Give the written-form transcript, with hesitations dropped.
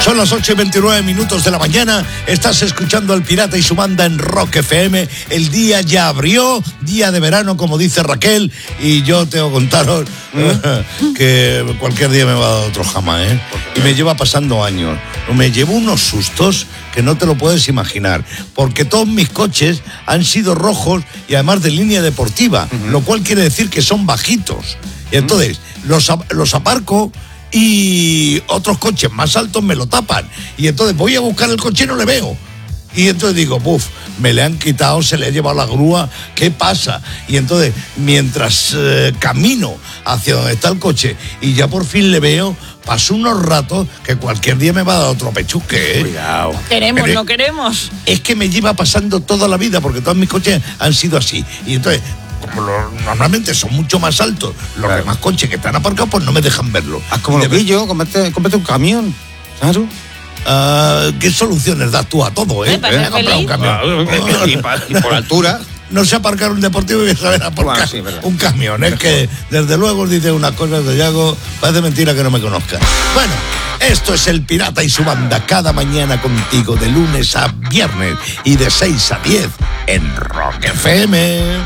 Son las 8:29 de la mañana. Estás escuchando al Pirata y su banda en Rock FM. El día ya abrió, día de verano, como dice Raquel. Y yo tengo que contaros que cualquier día me va a dar otro jama, ¿eh? Y me lleva pasando años. Me llevo unos sustos que no te lo puedes imaginar. Porque todos mis coches han sido rojos y además de línea deportiva. Lo cual quiere decir que son bajitos. Y entonces los aparco y otros coches más altos me lo tapan. Y entonces voy a buscar el coche y no le veo. Y entonces digo, me le han quitado, se le ha llevado la grúa, ¿qué pasa? Y entonces, mientras camino hacia donde está el coche y ya por fin le veo, paso unos ratos que cualquier día me va a dar otro pechusque, ¿eh? Cuidado. Queremos, no queremos. Es que me lleva pasando toda la vida, porque todos mis coches han sido así. Y entonces, como normalmente son mucho más altos los demás coches que están aparcados, pues no me dejan verlo. Haz como lo vi yo, cómprate un camión. Claro. ¿Qué soluciones das tú a todo, eh? Para ser Comprar un feliz. camión. Y por altura. No sé aparcar un deportivo y saber aparcar un camión. Es que, desde luego, dice unas cosas de Yago, parece mentira que no me conozca. Bueno, esto es el Pirata y su banda, cada mañana contigo, de lunes a viernes y de 6 a 10 en Rock FM.